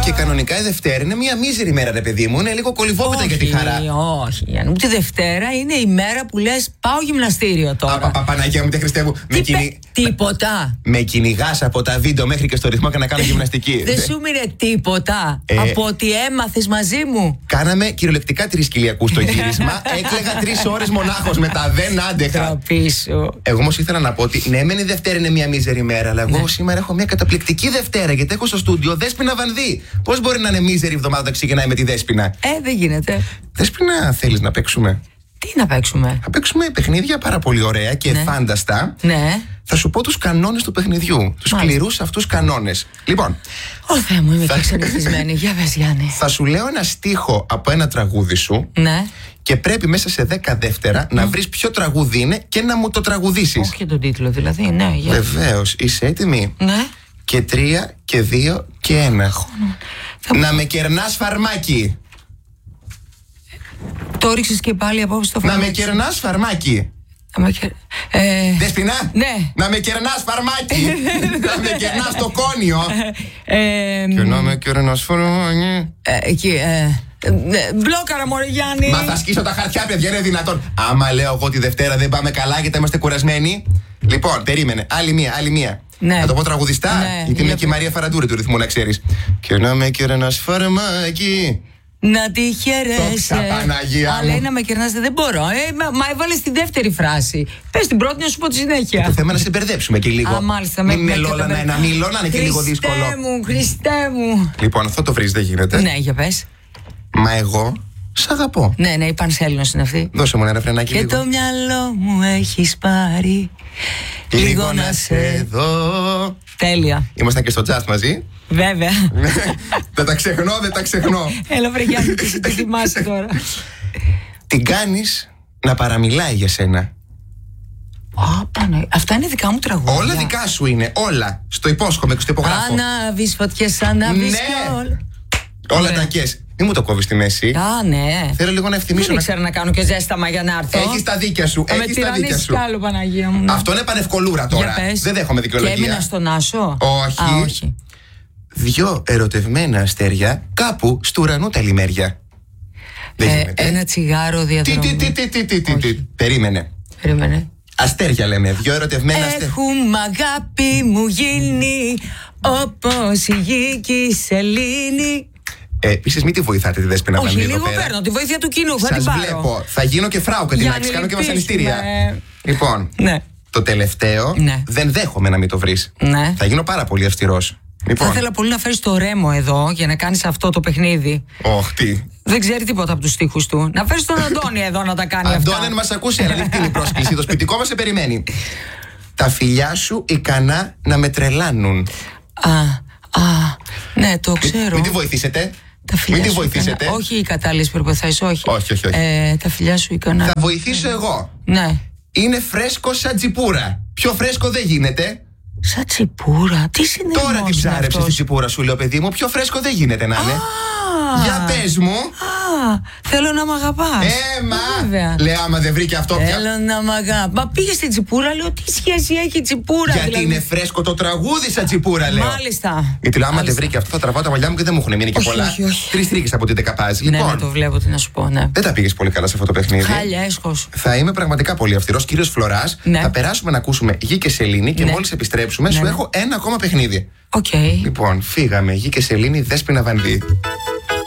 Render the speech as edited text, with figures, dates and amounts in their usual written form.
Και κανονικά η Δευτέρα είναι μια μίζερη μέρα, ρε παιδί μου. Είναι λίγο κολυβόπιτα για τη χαρά. Όχι, Γιάννη μου. Τη Δευτέρα είναι η μέρα που λες πάω γυμναστήριο τώρα. Παναγία μου, τε Χριστέ μου. Τίποτα. Με κυνηγάς από τα βίντεο μέχρι και στο ρυθμό και να κάνω γυμναστική. Δεν σου μείνε τίποτα από ό,τι έμαθες μαζί μου. Κάναμε κυριολεκτικά 3 κοιλιακούς στο γύρισμα. Έκλαιγα 3 ώρες μονάχος μετά. Δεν άντεχα. Τροπή σου. Εγώ όμως ήθελα να πω ότι ναι, μεν η Δευτέρα είναι μια μίζερη μέρα, αλλά εγώ σήμερα έχω μια καταπληκτική Δευτέρα γιατί έχω στο στούντιο Δέσποινα Βανδύ. Πώς μπορεί να είναι μίζερη εβδομάδα όταν ξεκινάει με τη Δέσποινα? Δεν γίνεται. Δέσποινα, θέλεις να παίξουμε? Τι να παίξουμε? Θα παίξουμε παιχνίδια πάρα πολύ ωραία και φάνταστα. Ναι. Θα σου πω τους κανόνες του παιχνιδιού. Τους σκληρούς αυτούς κανόνες. Λοιπόν. Ω Θεέ μου, είμαι και ξενυχισμένη. Για πες, Γιάννη. Θα σου λέω ένα στίχο από ένα τραγούδι σου. Ναι. Και πρέπει μέσα σε 10 δεύτερα να βρεις ποιο τραγούδι είναι και να μου το τραγουδήσεις. Όχι τον τίτλο, δηλαδή, ναι. Βεβαίως. Είσαι έτοιμη? Ναι. Και 3 και 2 και 1. Να με κερνάς φαρμάκι. Το ρίξεις και πάλι απόψε στο φαρμάκι. Να με κερνάς φαρμάκι. Δέσποινα, ναι. Να με κερνάς φαρμάκι. Να με κερνάς το κόνιο. Και να με κερνάς φαρμάκι. Μπλόκαρα μωρέ Γιάννη. Μα θα σκίσω τα χαρτιά, παιδιά, είναι δυνατόν? Άμα λέω εγώ τη Δευτέρα δεν πάμε καλά γιατί είμαστε κουρασμένοι. Λοιπόν, περίμενε, άλλη μία. Ναι. Να το πω τραγουδιστά, ναι, γιατί είμαι και η Μαρία Φαραντούρη του ρυθμού, να ξέρεις. Και να με κερνάς φαρμάκι. Να τη χαιρέσαι. Αλλά να με κερνάς δεν μπορώ. Μα έβαλες τη δεύτερη φράση. Πες την πρώτη να σου πω τη συνέχεια. Το θέμα να σε μπερδέψουμε και λίγο. Μάλιστα. Μην είναι λόλα ένα μήλο, να είναι και λίγο δύσκολο. Χριστέ μου. Λοιπόν, αυτό το βρεις, δεν γίνεται. Ναι, για πες. Μα εγώ σ' αγαπώ. Ναι, η Πανσέλινος είναι αυτή. Δώσε μου ένα ρεφρενάκι λίγο. Και το μυαλό μου έχεις πάρει. Λίγο να σε δω. Τέλεια. Ήμασταν και στο jazz μαζί. Βέβαια. Δεν τα ξεχνώ. Έλα βρε Γιάννη, τι το θυμάσαι τώρα. Την κάνεις να παραμιλάει για σένα. Αυτά είναι δικά μου τραγούδια. Όλα δικά σου είναι, όλα. Στο υπόσχομαι και στο υπογράφω. Ανάβεις φωτιές, ανάβεις όλα. Όλα τα κες. Μην μου το κόβεις στη μέση. Ναι. Θέλω λίγο να ευθυμίσω. Δεν ήξερα να κάνω και ζέσταμα για να έρθω. Έχεις τα δίκια σου. Με τυραννίσεις κι άλλο, Παναγία μου. Αυτό είναι πανευκολούρα τώρα. Δεν δέχομαι δικαιολογία. Και έμεινα στον Άσο. Όχι. 2 ερωτευμένα αστέρια κάπου στου ουρανού τα λιμέρια. Ένα τσιγάρο διαδρομή. Τι. Περίμενε. Αστέρια λέμε, 2 ερωτευμένα αστέρια. Έχουμε αγάπη μου γίνει όπως η γη και η σελήνη. Επίσης, μην τη βοηθάτε τη Δέσποινα Βανδύ. Όχι, λίγο παίρνω τη βοήθεια του κοινού. Σας βλέπω. Θα γίνω και φράου και την άξι, κάνω και βασανιστήρια. Λοιπόν, το τελευταίο δεν δέχομαι να μην το βρεις. Θα γίνω πάρα πολύ αυστηρός. Θα ήθελα πολύ να φέρεις το Ρέμο εδώ για να κάνεις αυτό το παιχνίδι. Τι. Δεν ξέρει τίποτα από τους στίχους του. Να φέρεις τον Αντώνη εδώ να τα κάνει αυτά. Αντώνη, μας ακούσει, αλλά δεν είναι η πρόσκληση. Το σπιτικό μας σε περιμένει. Τα φιλιά σου ικανά να με τρελάνουν. Ναι, το ξέρω. Μην τη βοηθήσετε. Μην τη βοηθήσετε. Όχι οι κατάλληλες προϋποθέσεις, όχι. Όχι. Τα φιλιά σου ικανά. Θα βοηθήσω εγώ. Ναι. Είναι φρέσκο σαν τσιπούρα. Πιο φρέσκο δεν γίνεται. Σαν τσιπούρα, τι συνέβη? Τώρα την ψάρεψες τη τσιπούρα σου, λέω παιδί μου. Πιο φρέσκο δεν γίνεται να είναι. Για πες μου. Θέλω να μ' αγαπάς. Λέω άμα δεν βρήκε αυτό πια. Θέλω να μ' αγαπάς. Μα πήγε στην τσιπούρα, λέω τι σχέση έχει η τσιπούρα? Γιατί είναι φρέσκο το τραγούδι σαν τσιπούρα, λέω. Μάλιστα. Γιατί λέω άμα δεν βρήκε αυτό θα τραβάω τα μαλλιά μου και δεν μου έχουν μείνει και πολλά. 3 τρίχες από την Δεκαπάζ. Ναι, το βλέπω, τι να σου πω, ναι. Δεν τα πήγες πολύ καλά σε αυτό το παιχνίδι. Χάλια, έσχος. Θα είμαι πραγματικά πολύ αυστηρός, κύριος Φλωράς. Θα περάσουμε να ακούσουμε Γη και Σελήνη και μόλις επιστρέψουμε σου έχω ένα ακόμα παιχνίδι. Οκ. Λοιπόν, φύγαμε. Γη και Σελήνη, Δέσποινα Βανδύ.